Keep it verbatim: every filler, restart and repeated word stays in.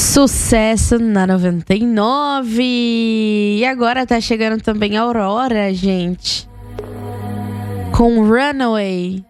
Sucesso na noventa e nove. E agora tá chegando também a Aurora, gente, com Runaway.